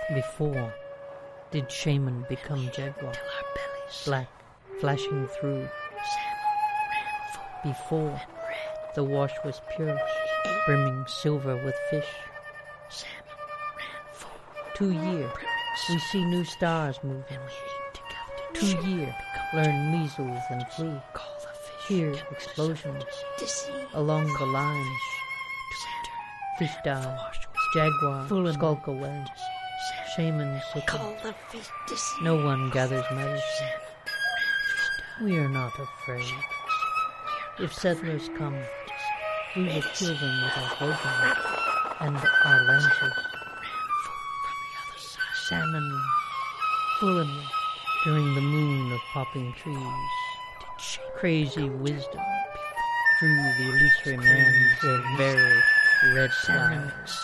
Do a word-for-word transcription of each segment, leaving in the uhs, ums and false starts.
Before did shaman become jaguar, black flashing through. Before the wash was pure, brimming silver with fish. Two year, we see new stars moving. Two year, learn measles and flu. Hear explosions along the lines. Fish die, jaguar skulk away. Shaman sicken. No one gathers medicine. We are not afraid. If settlers come, we will kill them with our bowguns and our lances. Salmon fulling during the moon of popping trees. Crazy wisdom drew the illusory man to a very red clouds.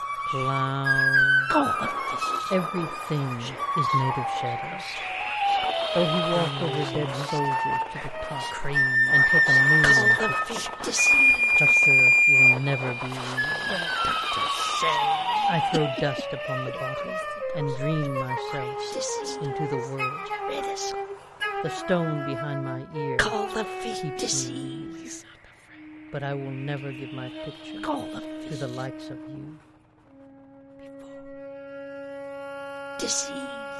Cloud. Everything is made of shadows. Though he walked over dead soldiers to the top and took a moon to Tucker will never be real. I throw dust upon the bottle and dream myself into the world. The stone behind my ear keeps me weak. But I will never give my picture to the likes of you. Deceive.